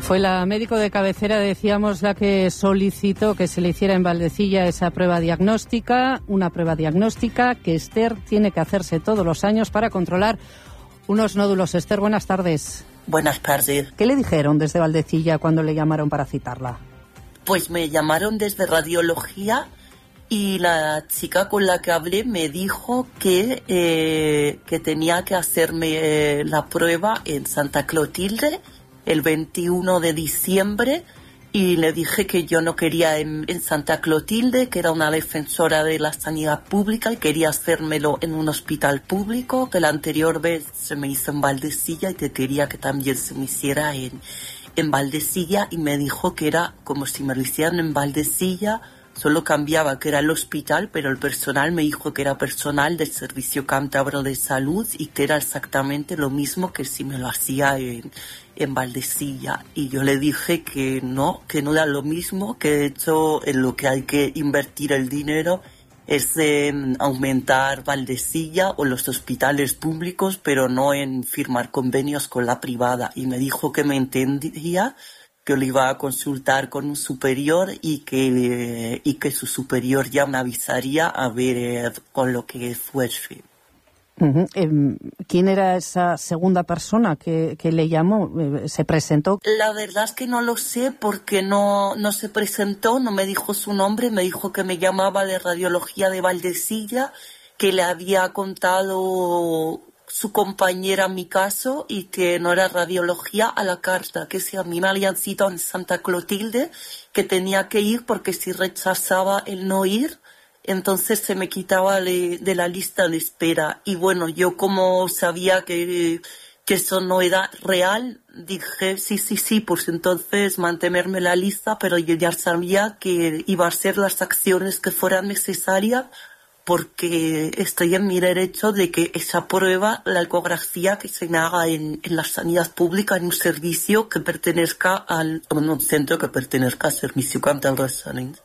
Fue la médico de cabecera, decíamos, la que solicitó que se le hiciera en Valdecilla esa prueba diagnóstica, una prueba diagnóstica que Esther tiene que hacerse todos los años para controlar unos nódulos. Esther, buenas tardes. Buenas tardes. ¿Qué le dijeron desde Valdecilla cuando le llamaron para citarla? Pues me llamaron desde radiología y la chica con la que hablé me dijo que tenía que hacerme la prueba en Santa Clotilde el 21 de diciembre y le dije que yo no quería en Santa Clotilde, que era una defensora de la sanidad pública y quería hacérmelo en un hospital público, que la anterior vez se me hizo en Valdecilla y que quería que también se me hiciera en Valdecilla, y me dijo que era como si me lo hicieran en Valdecilla, solo cambiaba que era el hospital, pero el personal me dijo que era personal del Servicio Cántabro de Salud y que era exactamente lo mismo que si me lo hacía en Valdecilla. Y yo le dije que no era lo mismo, que de hecho en lo que hay que invertir el dinero es en aumentar Valdecilla o los hospitales públicos, pero no en firmar convenios con la privada. Y me dijo que me entendía, que lo iba a consultar con un superior y que su superior ya me avisaría a ver con lo que fuese. Uh-huh. ¿Quién era esa segunda persona que le llamó? ¿Se presentó? La verdad es que no lo sé porque no se presentó, no me dijo su nombre, me dijo que me llamaba de radiología de Valdecilla, que le había contado su compañera mi caso y que no era radiología a la carta, que si a mí me habían citado en Santa Clotilde, que tenía que ir porque si rechazaba el no ir, entonces se me quitaba de la lista de espera. Y bueno, yo como sabía que eso no era real, dije sí, pues entonces mantenerme en la lista, pero yo ya sabía que iba a hacer las acciones que fueran necesarias porque estoy en mi derecho de que esa prueba, la ecografía, que se me haga en la sanidad pública, en un servicio que pertenezca en un centro que pertenezca al Servicio Cántabro de Salud.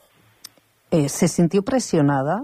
¿Se sintió presionada?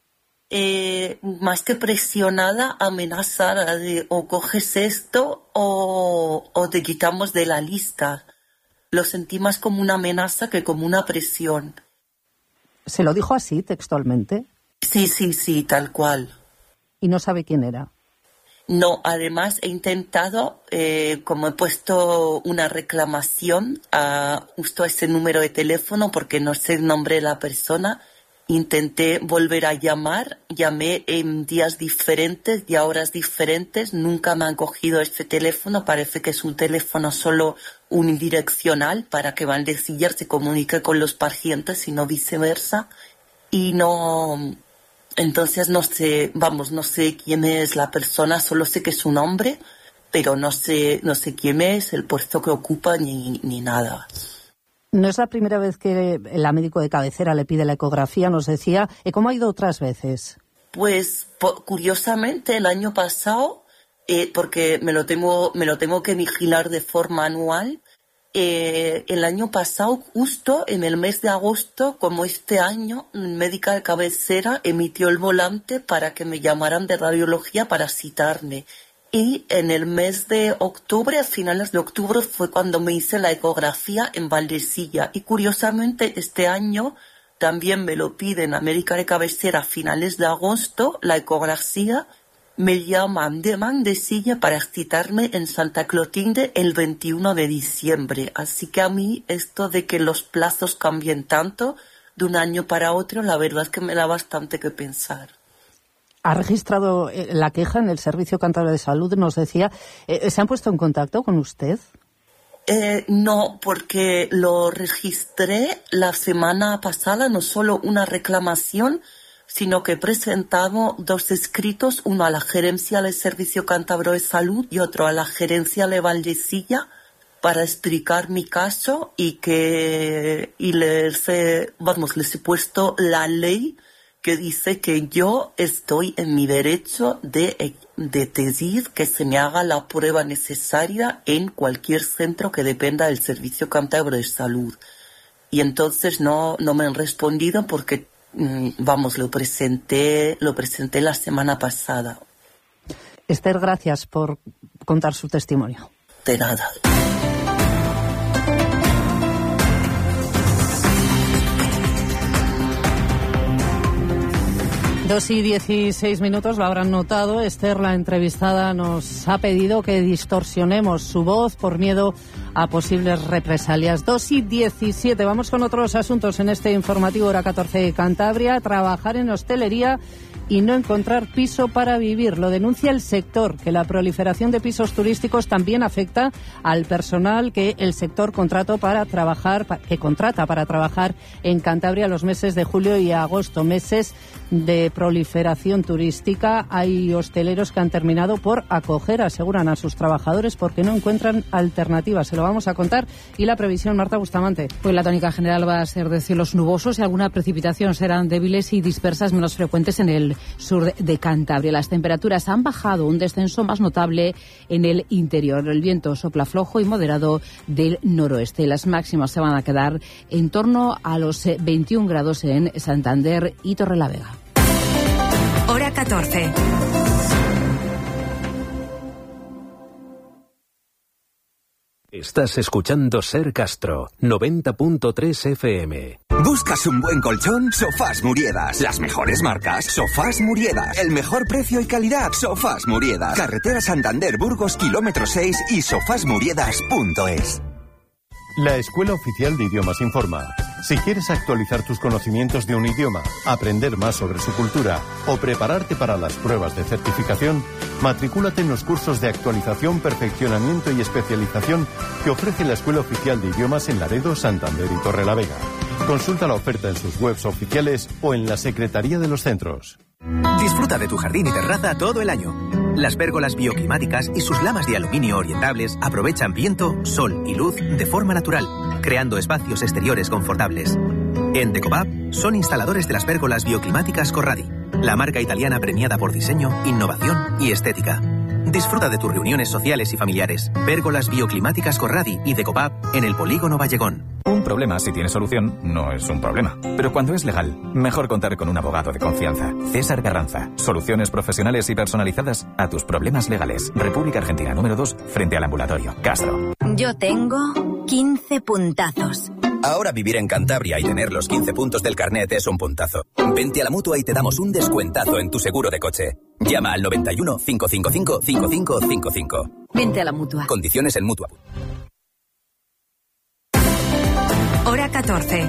Más que presionada, amenazada de o coges esto o te quitamos de la lista. Lo sentí más como una amenaza que como una presión. ¿Se lo dijo así textualmente? Sí, tal cual. ¿Y no sabe quién era? No, además he intentado, como he puesto una reclamación justo a ese número de teléfono porque no sé el nombre de la persona, intenté volver a llamar, llamé en días diferentes y a horas diferentes, nunca me han cogido este teléfono, parece que es un teléfono solo unidireccional para que Valdecilla se comunique con los pacientes y no viceversa, y no. Entonces no sé quién es la persona, solo sé que es un hombre, pero no sé quién es, el puesto que ocupa ni nada. No es la primera vez que la médico de cabecera le pide la ecografía, nos decía. ¿Cómo ha ido otras veces? Pues curiosamente el año pasado, porque me lo tengo que vigilar de forma anual, el año pasado, justo en el mes de agosto, como este año, médica de cabecera emitió el volante para que me llamaran de radiología para citarme. Y en el mes de octubre, a finales de octubre, fue cuando me hice la ecografía en Valdecilla. Y curiosamente, este año también me lo piden a médica de cabecera a finales de agosto, la ecografía. Me llaman de Valdecilla para citarme en Santa Clotilde el 21 de diciembre. Así que a mí esto de que los plazos cambien tanto de un año para otro, la verdad es que me da bastante que pensar. ¿Ha registrado la queja en el Servicio Cántabro de Salud? Nos decía. ¿Se han puesto en contacto con usted? No, porque lo registré la semana pasada, no solo una reclamación, sino que he presentado 2 escritos, uno a la gerencia del Servicio Cántabro de Salud y otro a la gerencia de Valdecilla para explicar mi caso y les he puesto la ley que dice que yo estoy en mi derecho de pedir que se me haga la prueba necesaria en cualquier centro que dependa del Servicio Cántabro de Salud. Y entonces no me han respondido porque lo presenté la semana pasada. Esther, gracias por contar su testimonio. De nada. 2:16, lo habrán notado. Esther, la entrevistada, nos ha pedido que distorsionemos su voz por miedo a posibles represalias. 2:17, vamos con otros asuntos en este informativo Hora 14. Cantabria, trabajar en hostelería y no encontrar piso para vivir. Lo denuncia el sector, que la proliferación de pisos turísticos también afecta al personal que el sector contrata para trabajar en Cantabria los meses de julio y agosto, meses de proliferación turística. Hay hosteleros que han terminado por acoger, aseguran a sus trabajadores, porque no encuentran alternativas. Se lo vamos a contar. Y la previsión, Marta Bustamante. Pues la tónica general va a ser de cielos nubosos y alguna precipitación. Serán débiles y dispersas, menos frecuentes en el sur de Cantabria. Las temperaturas han bajado, un descenso más notable en el interior. El viento sopla flojo y moderado del noroeste. Las máximas se van a quedar en torno a los 21 grados en Santander y Torrelavega. Hora 14. Estás escuchando Ser Castro, 90.3 FM. ¿Buscas un buen colchón? Sofás Muriedas. Las mejores marcas. Sofás Muriedas. El mejor precio y calidad. Sofás Muriedas. Carretera Santander Burgos, kilómetro 6 y sofasmuriedas.es. La Escuela Oficial de Idiomas informa. Si quieres actualizar tus conocimientos de un idioma, aprender más sobre su cultura o prepararte para las pruebas de certificación, matricúlate en los cursos de actualización, perfeccionamiento y especialización que ofrece la Escuela Oficial de Idiomas en Laredo, Santander y Torrelavega. Consulta la oferta en sus webs oficiales o en la Secretaría de los Centros. Disfruta de tu jardín y terraza todo el año. Las pérgolas bioclimáticas y sus lamas de aluminio orientables aprovechan viento, sol y luz de forma natural, creando espacios exteriores confortables. En Decobab son instaladores de las pérgolas bioclimáticas Corradi, la marca italiana premiada por diseño, innovación y estética. Disfruta de tus reuniones sociales y familiares. Pérgolas bioclimáticas Corradi y Decobab en el Polígono Vallegón. Un problema, si tiene solución, no es un problema. Pero cuando es legal, mejor contar con un abogado de confianza. César Carranza. Soluciones profesionales y personalizadas a tus problemas legales. República Argentina, número 2, frente al ambulatorio. Castro. Yo tengo 15 puntazos. Ahora vivir en Cantabria y tener los 15 puntos del carnet es un puntazo. Vente a la Mutua y te damos un descuentazo en tu seguro de coche. Llama al 91 555 5555. Vente a la Mutua. Condiciones en Mutua. Hora 14.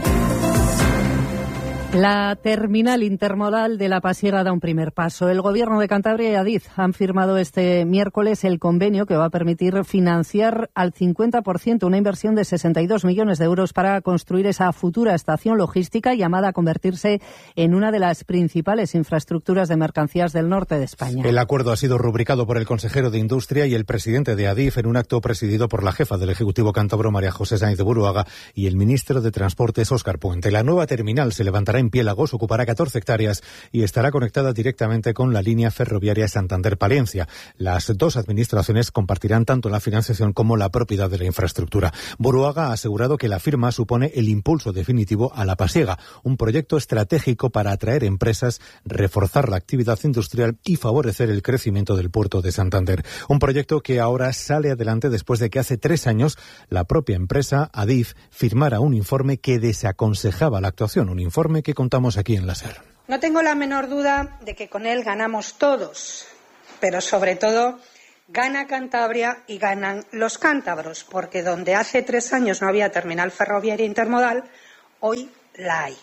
La terminal intermodal de La Pasiega da un primer paso. El Gobierno de Cantabria y Adif han firmado este miércoles el convenio que va a permitir financiar al 50% una inversión de 62 millones de euros para construir esa futura estación logística llamada a convertirse en una de las principales infraestructuras de mercancías del norte de España. El acuerdo ha sido rubricado por el consejero de Industria y el presidente de Adif en un acto presidido por la jefa del Ejecutivo cántabro, María José Sáenz de Buruaga, y el ministro de Transportes, Óscar Puente. La nueva terminal se levantará en Piélagos, ocupará 14 hectáreas y estará conectada directamente con la línea ferroviaria Santander-Palencia. Las dos administraciones compartirán tanto la financiación como la propiedad de la infraestructura. Buruaga ha asegurado que la firma supone el impulso definitivo a La Pasiega, un proyecto estratégico para atraer empresas, reforzar la actividad industrial y favorecer el crecimiento del puerto de Santander. Un proyecto que ahora sale adelante después de que hace 3 años la propia empresa Adif firmara un informe que desaconsejaba la actuación, un informe que contamos aquí en la SER. No tengo la menor duda de que con él ganamos todos, pero sobre todo gana Cantabria y ganan los cántabros, porque donde hace 3 años no había terminal ferroviaria intermodal, hoy la hay.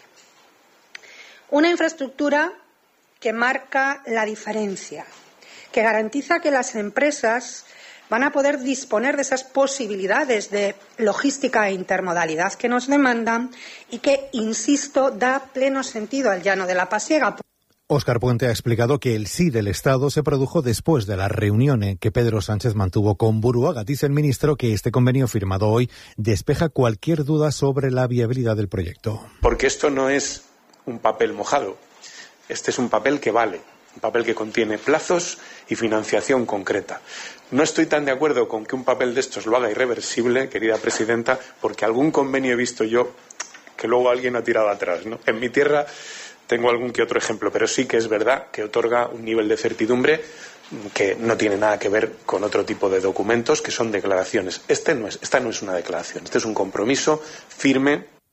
Una infraestructura que marca la diferencia, que garantiza que las empresas van a poder disponer de esas posibilidades de logística e intermodalidad que nos demandan y que, insisto, da pleno sentido al llano de La Pasiega. Óscar Puente ha explicado que el sí del Estado se produjo después de la reunión que Pedro Sánchez mantuvo con Buruaga. Dice el ministro que este convenio firmado hoy despeja cualquier duda sobre la viabilidad del proyecto. Porque esto no es un papel mojado, este es un papel que vale, un papel que contiene plazos y financiación concreta. No estoy tan de acuerdo con que un papel de estos lo haga irreversible, querida presidenta, porque algún convenio he visto yo que luego alguien ha tirado atrás, ¿no? En mi tierra tengo algún que otro ejemplo, pero sí que es verdad que otorga un nivel de certidumbre que no tiene nada que ver con otro tipo de documentos que son declaraciones. Esta no es una declaración, este es un compromiso firme.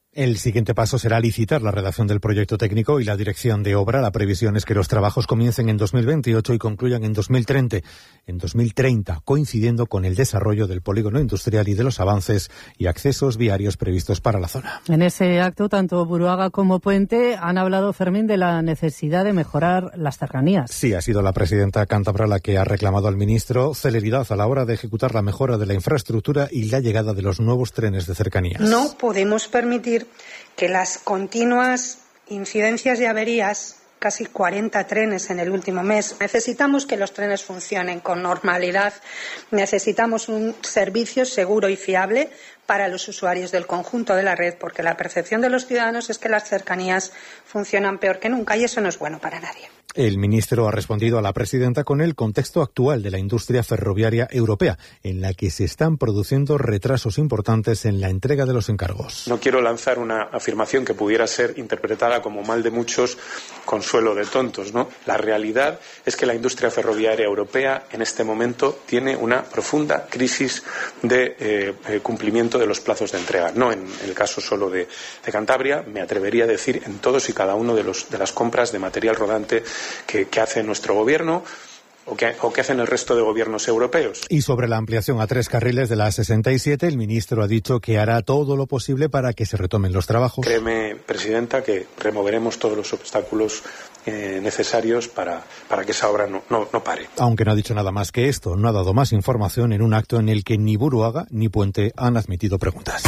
El siguiente paso será licitar la redacción del proyecto técnico y la dirección de obra. La previsión es que los trabajos comiencen en 2028 y concluyan en 2030, coincidiendo con el desarrollo del polígono industrial y de los avances y accesos viarios previstos para la zona. En ese acto, tanto Buruaga como Puente han hablado, Fermín, de la necesidad de mejorar las cercanías. Sí, ha sido la presidenta cántabra la que ha reclamado al ministro celeridad a la hora de ejecutar la mejora de la infraestructura y la llegada de los nuevos trenes de cercanías. No podemos permitir que las continuas incidencias y averías, casi 40 trenes en el último mes. Necesitamos que los trenes funcionen con normalidad. Necesitamos un servicio seguro y fiable para los usuarios del conjunto de la red, porque la percepción de los ciudadanos es que las cercanías funcionan peor que nunca y eso no es bueno para nadie. El ministro ha respondido a la presidenta con el contexto actual de la industria ferroviaria europea, en la que se están produciendo retrasos importantes en la entrega de los encargos. No quiero lanzar una afirmación que pudiera ser interpretada como mal de muchos, consuelo de tontos, ¿no? La realidad es que la industria ferroviaria europea en este momento tiene una profunda crisis de cumplimiento de los plazos de entrega. No en el caso solo de Cantabria, me atrevería a decir en todos y cada uno de las compras de material rodante que hace nuestro gobierno o que hacen el resto de gobiernos europeos. Y sobre la ampliación a 3 carriles de la A67, el ministro ha dicho que hará todo lo posible para que se retomen los trabajos. Créeme, presidenta, que removeremos todos los obstáculos necesarios para que esa obra no pare. Aunque no ha dicho nada más que esto, no ha dado más información en un acto en el que ni Buruaga ni Puente han admitido preguntas.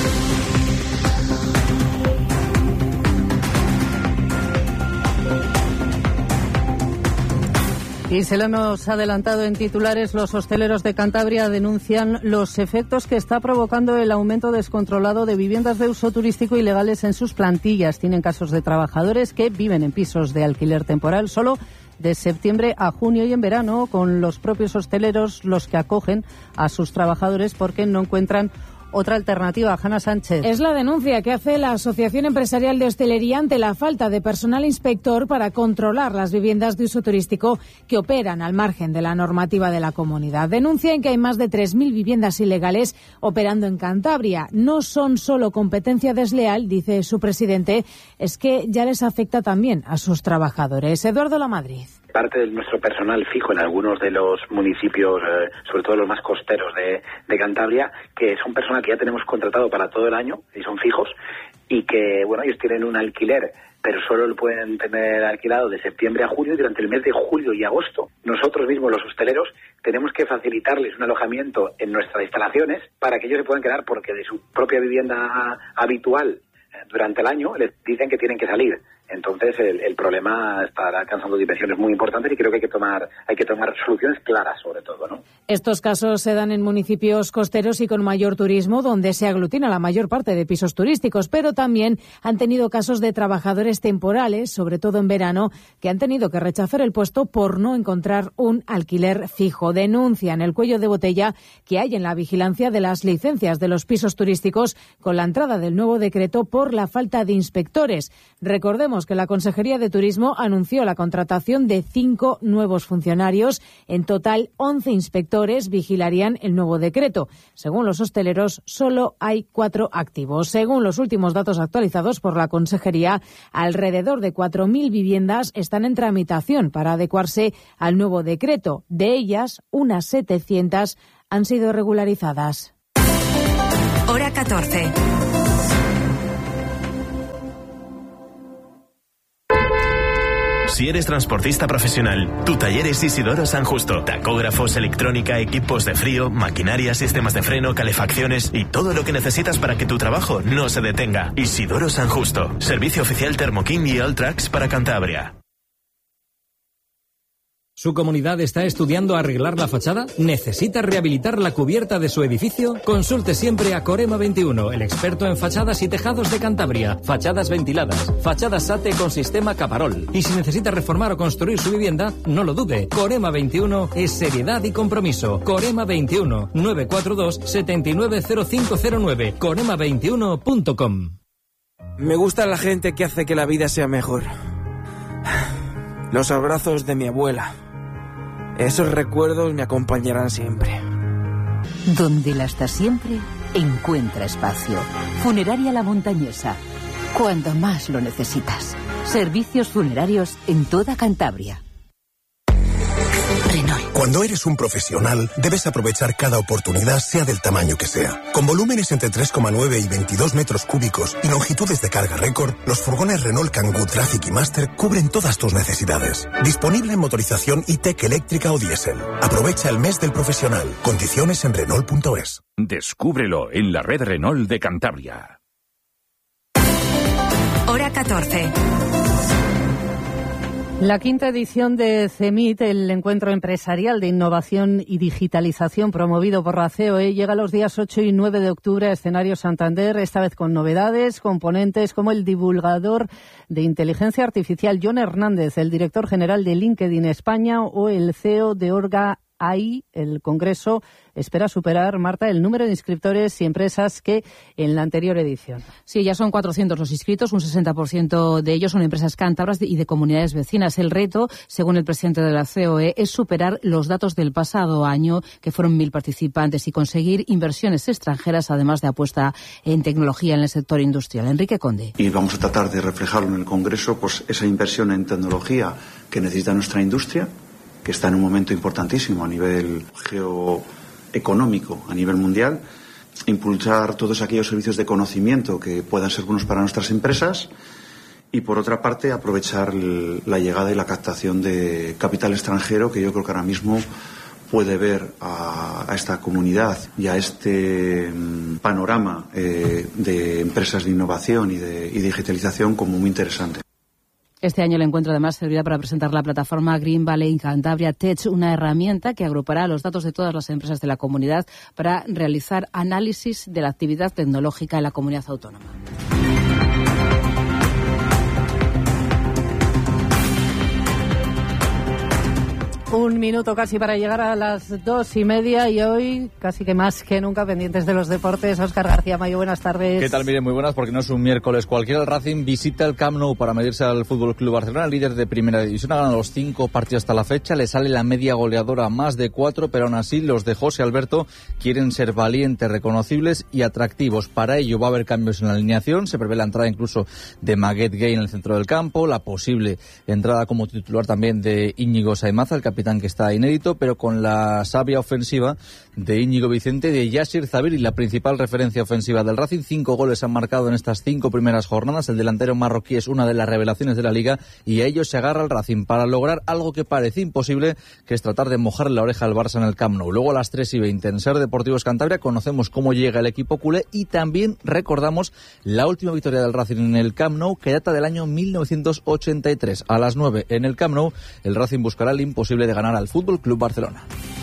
Y se lo hemos adelantado en titulares, los hosteleros de Cantabria denuncian los efectos que está provocando el aumento descontrolado de viviendas de uso turístico ilegales en sus plantillas. Tienen casos de trabajadores que viven en pisos de alquiler temporal solo de septiembre a junio y en verano, con los propios hosteleros los que acogen a sus trabajadores porque no encuentran otra alternativa. Hanna Sánchez. Es la denuncia que hace la Asociación Empresarial de Hostelería ante la falta de personal inspector para controlar las viviendas de uso turístico que operan al margen de la normativa de la comunidad. Denuncian que hay más de 3.000 viviendas ilegales operando en Cantabria. No son solo competencia desleal, dice su presidente, es que ya les afecta también a sus trabajadores. Eduardo Lamadrid. Parte de nuestro personal fijo en algunos de los municipios, sobre todo los más costeros de Cantabria, que son personas que ya tenemos contratado para todo el año y son fijos y que, bueno, ellos tienen un alquiler, pero solo lo pueden tener alquilado de septiembre a junio y durante el mes de julio y agosto. Nosotros mismos, los hosteleros, tenemos que facilitarles un alojamiento en nuestras instalaciones para que ellos se puedan quedar porque de su propia vivienda habitual durante el año les dicen que tienen que salir. Entonces el problema está alcanzando dimensiones muy importantes y creo que hay que tomar soluciones claras sobre todo, ¿no? Estos casos se dan en municipios costeros y con mayor turismo, donde se aglutina la mayor parte de pisos turísticos, pero también han tenido casos de trabajadores temporales, sobre todo en verano, que han tenido que rechazar el puesto por no encontrar un alquiler fijo. Denuncian el cuello de botella que hay en la vigilancia de las licencias de los pisos turísticos con la entrada del nuevo decreto por la falta de inspectores. Recordemos que la Consejería de Turismo anunció la contratación de 5 nuevos funcionarios. En total, 11 inspectores vigilarían el nuevo decreto. Según los hosteleros, solo hay 4 activos. Según los últimos datos actualizados por la Consejería, alrededor de 4.000 viviendas están en tramitación para adecuarse al nuevo decreto. De ellas, unas 700 han sido regularizadas. Hora 14. Si eres transportista profesional, tu taller es Isidoro San Justo. Tacógrafos, electrónica, equipos de frío, maquinaria, sistemas de freno, calefacciones y todo lo que necesitas para que tu trabajo no se detenga. Isidoro San Justo. Servicio oficial Thermoking y Alltrax para Cantabria. ¿Su comunidad está estudiando arreglar la fachada? ¿Necesita rehabilitar la cubierta de su edificio? Consulte siempre a Corema 21, el experto en fachadas y tejados de Cantabria. Fachadas ventiladas, fachadas SATE con sistema Caparol. Y si necesita reformar o construir su vivienda, no lo dude. Corema 21 es seriedad y compromiso. Corema 21, 942 790509. Corema21.com. Me gusta la gente que hace que la vida sea mejor. Los abrazos de mi abuela. Esos recuerdos me acompañarán siempre. Donde el hasta siempre encuentra espacio. Funeraria La Montañesa. Cuando más lo necesitas. Servicios funerarios en toda Cantabria. Renault. Cuando eres un profesional, debes aprovechar cada oportunidad, sea del tamaño que sea. Con volúmenes entre 3,9 y 22 metros cúbicos y longitudes de carga récord, los furgones Renault Kangoo Traffic y Master cubren todas tus necesidades. Disponible en motorización e-tech eléctrica o diésel. Aprovecha el mes del profesional. Condiciones en Renault.es. Descúbrelo en la red Renault de Cantabria. Hora 14. La quinta edición de CEMIT, el encuentro empresarial de innovación y digitalización promovido por la COE, llega los días 8 y 9 de octubre a Escenario Santander, esta vez con novedades, componentes como el divulgador de inteligencia artificial John Hernández, el director general de LinkedIn España, o el CEO de Orga AI. El Congreso espera superar, Marta, el número de inscriptores y empresas que en la anterior edición. Sí, ya son 400 los inscritos, un 60% de ellos son empresas cántabras y de comunidades vecinas. El reto, según el presidente de la COE, es superar los datos del pasado año, que fueron 1.000 participantes, y conseguir inversiones extranjeras, además de apuesta en tecnología en el sector industrial. Enrique Conde. Y vamos a tratar de reflejarlo en el Congreso, pues esa inversión en tecnología que necesita nuestra industria, que está en un momento importantísimo a nivel geoeconómico, a nivel mundial, impulsar todos aquellos servicios de conocimiento que puedan ser buenos para nuestras empresas y, por otra parte, aprovechar la llegada y la captación de capital extranjero, que yo creo que ahora mismo puede ver a esta comunidad y a este panorama de empresas de innovación y de digitalización como muy interesante. Este año el encuentro además servirá para presentar la plataforma Green Valley Cantabria Tech, una herramienta que agrupará los datos de todas las empresas de la comunidad para realizar análisis de la actividad tecnológica en la comunidad autónoma. Un minuto casi para llegar a las 2:30 y hoy casi que más que nunca pendientes de los deportes. Óscar García Mayo, buenas tardes. ¿Qué tal? Miren, muy buenas, porque no es un miércoles cualquiera. El Racing visita el Camp Nou para medirse al Fútbol Club Barcelona, líder de Primera División. Ha ganado los 5 partidos hasta la fecha, le sale la media goleadora más de 4, pero aún así los de José Alberto quieren ser valientes, reconocibles y atractivos. Para ello va a haber cambios en la alineación, se prevé la entrada incluso de Maguette Gay en el centro del campo, la posible entrada como titular también de Íñigo Saimaza, el capitán que está inédito, pero con la savia ofensiva de Íñigo Vicente, de Yassir Zabiri, la principal referencia ofensiva del Racing. 5 goles han marcado en estas 5 primeras jornadas. El delantero marroquí es una de las revelaciones de la Liga y a ello se agarra el Racing para lograr algo que parece imposible, que es tratar de mojar la oreja al Barça en el Camp Nou. Luego a las 3:20 en Ser Deportivos Cantabria conocemos cómo llega el equipo culé y también recordamos la última victoria del Racing en el Camp Nou, que data del año 1983. A las 9 en el Camp Nou el Racing buscará el imposible de ganar al Fútbol Club Barcelona.